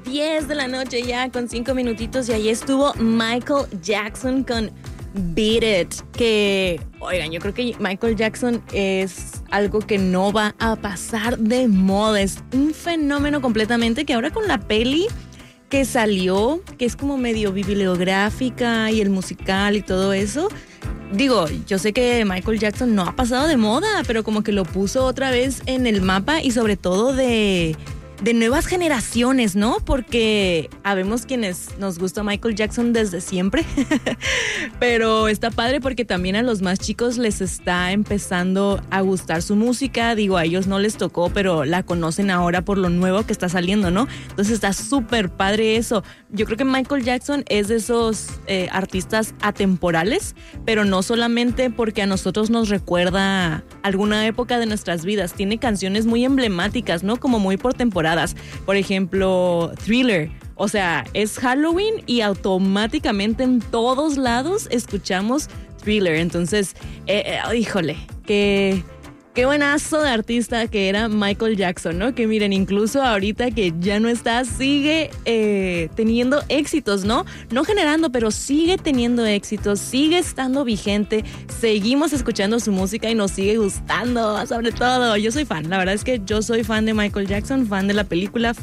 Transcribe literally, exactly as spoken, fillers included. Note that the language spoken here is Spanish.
diez de la noche ya con cinco minutitos y ahí estuvo Michael Jackson con Beat It, que, oigan, yo creo que Michael Jackson es algo que no va a pasar de moda, es un fenómeno completamente que ahora con la peli que salió, que es como medio bibliográfica y el musical y todo eso, digo, yo sé que Michael Jackson no ha pasado de moda, pero como que lo puso otra vez en el mapa y sobre todo de... de nuevas generaciones, ¿no? Porque habemos quienes nos gusta Michael Jackson desde siempre, pero está padre porque también a los más chicos les está empezando a gustar su música. Digo, a ellos no les tocó, pero la conocen ahora por lo nuevo que está saliendo, ¿no? Entonces está súper padre eso. Yo creo que Michael Jackson es de esos eh, artistas atemporales, pero no solamente porque a nosotros nos recuerda alguna época de nuestras vidas. Tiene canciones muy emblemáticas, ¿no? Como muy por temporada. Por ejemplo, Thriller. O sea, es Halloween y automáticamente en todos lados escuchamos Thriller. Entonces, eh, eh, híjole, qué, qué buenazo de artista que era Michael Jackson, ¿no? Que miren, incluso ahorita que ya no está, sigue eh, teniendo éxitos, ¿no? No generando, pero sigue teniendo éxitos, sigue estando vigente. Seguimos escuchando su música y nos sigue gustando, sobre todo. Yo soy fan, la verdad es que yo soy fan de Michael Jackson, fan de la película,